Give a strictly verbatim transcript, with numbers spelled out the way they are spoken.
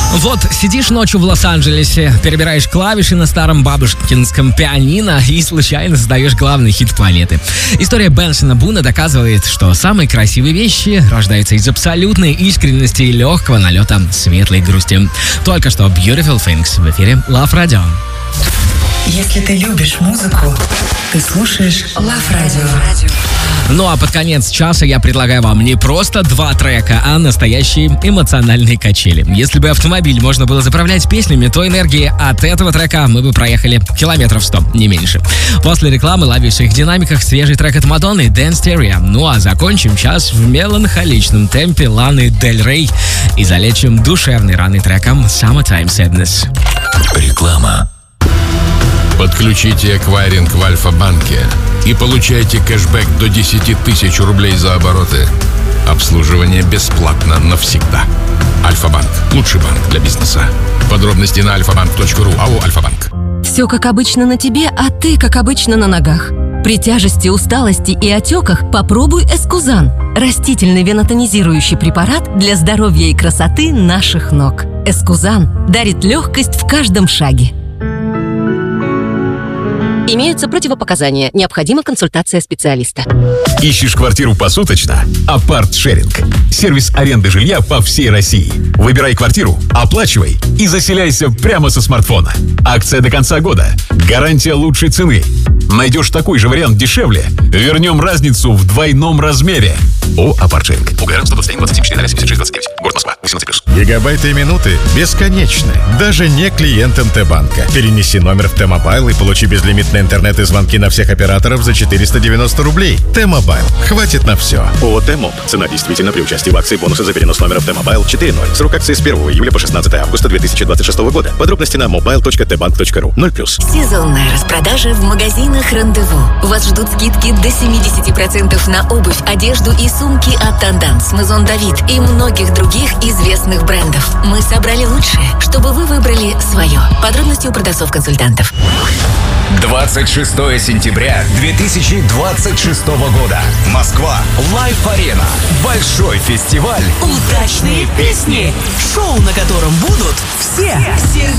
Вот сидишь ночью в Лос-Анджелесе, перебираешь клавиши на старом бабушкинском пианино и случайно создаешь главный хит планеты. История Бенсона Буна доказывает, что самые красивые вещи рождаются из абсолютной искренности и легкого налета светлой грусти. Только что Beautiful Things в эфире Love Radio. Если ты любишь музыку, ты слушаешь Love Radio. Ну а под конец часа я предлагаю вам не просто два трека, а настоящие эмоциональные качели. Если бы автомобиль можно было заправлять песнями, то энергии от этого трека мы бы проехали километров сто, не меньше. После рекламы ловишь в своих динамиках свежий трек от Мадонны «Dance Stereo». Ну а закончим час в меланхоличном темпе Ланы Дель Рей и залечим душевной раны треком «Summertime Sadness». Реклама. Подключите эквайринг в Альфа-банке и получайте кэшбэк до десять тысяч рублей за обороты. Обслуживание бесплатно навсегда. Альфа-банк. Лучший банк для бизнеса. Подробности на альфа банк точка ру. АО «Альфа-банк». Все как обычно на тебе, а ты как обычно на ногах. При тяжести, усталости и отеках попробуй Эскузан. Растительный венотонизирующий препарат для здоровья и красоты наших ног. Эскузан дарит легкость в каждом шаге. Имеются противопоказания. Необходима консультация специалиста. Ищешь квартиру посуточно? Апарт-шеринг. Сервис аренды жилья по всей России. Выбирай квартиру, оплачивай и заселяйся прямо со смартфона. Акция до конца года. Гарантия лучшей цены. Найдешь такой же вариант дешевле? Вернем разницу в двойном размере. О, Апарт-шеринг. УГР сто двадцать один двадцать семь четыре семьдесят шесть двадцать девять. Город Москва. восемнадцать плюс. Гигабайты и минуты бесконечны. Даже не клиент МТ-банка. Перенеси номер в Т-Мобайл и получи безлимитный интернет и звонки на всех операторов за четыреста девяносто рублей. Т-Мобайл. Хватит на все. ООО «Т-Моб». Цена действительно при участии в акции бонусы за перенос номера в Т-Мобайл четыре ноль. Срок акции с первого июля по шестнадцатое августа две тысячи двадцать шестого года. Подробности на мобайл точка тэ банк точка ру. ноль плюс. Сезонная распродажа в магазинах «Рандеву». Вас ждут скидки до семьдесят процентов на обувь, одежду и сумки от Танданс, Мезон Давид и многих других известных брендов. Мы собрали лучшее, чтобы вы выбрали свое. Подробности у продавцов-консультантов. двадцать шестого сентября две тысячи двадцать шестого года. Москва. Лайф-арена. Большой фестиваль. Удачные песни. Шоу, на котором будут все.